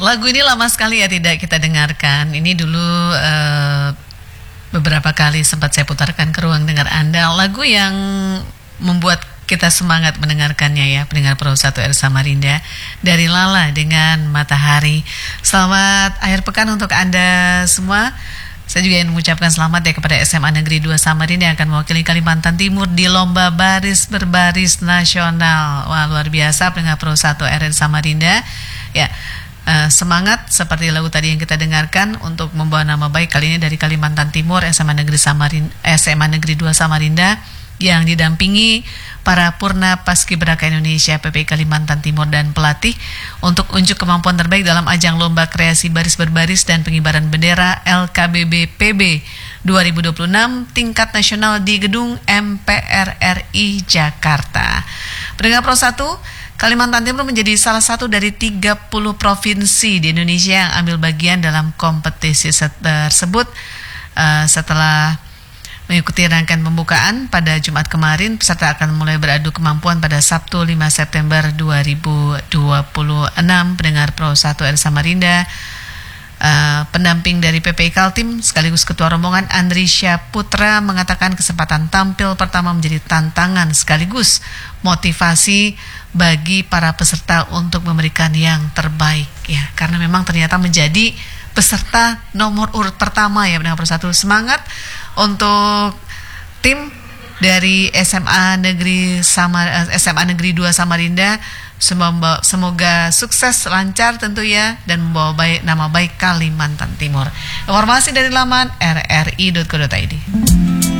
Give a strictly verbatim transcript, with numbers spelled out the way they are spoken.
lagu ini lama sekali ya tidak kita dengarkan. Ini dulu uh, beberapa kali sempat saya putarkan ke ruang dengar Anda. Lagu yang membuat kita semangat mendengarkannya ya, pendengar Pro satu R Samarinda, dari Lala dengan Matahari. Selamat akhir pekan untuk Anda semua. Saya juga ingin mengucapkan selamat ya kepada S M A Negeri dua Samarinda yang akan mewakili Kalimantan Timur di Lomba Baris Berbaris Nasional. Wah, luar biasa pendengar Pro satu R Samarinda. Ya, uh, semangat seperti lagu tadi yang kita dengarkan untuk membawa nama baik, kali ini dari Kalimantan Timur, S M A Negeri Samarinda, S M A Negeri dua Samarinda yang didampingi para Purna Paskibraka Indonesia P P I Kalimantan Timur dan pelatih untuk unjuk kemampuan terbaik dalam ajang lomba kreasi baris berbaris dan pengibaran bendera L K B B P B dua ribu dua puluh enam tingkat nasional di gedung M P R R I Jakarta. Pendengar Pro satu, Kalimantan Timur menjadi salah satu dari tiga puluh provinsi di Indonesia yang ambil bagian dalam kompetisi tersebut. Uh, setelah mengikuti rangkaian pembukaan pada Jumat kemarin, peserta akan mulai beradu kemampuan pada Sabtu lima September dua ribu dua puluh enam. Pendengar Pro satu R Samarinda, uh, pendamping dari P P I Kaltim sekaligus Ketua Rombongan Andri Syaputra mengatakan kesempatan tampil pertama menjadi tantangan sekaligus motivasi bagi para peserta untuk memberikan yang terbaik ya, karena memang ternyata menjadi peserta nomor urut pertama ya pendengar Pro satu. Semangat untuk tim dari S M A Negeri Samar, S M A Negeri dua Samarinda. Semoga, semoga sukses, lancar tentu ya, dan membawa baik, nama baik Kalimantan Timur. Informasi dari laman r r i dot co dot i d.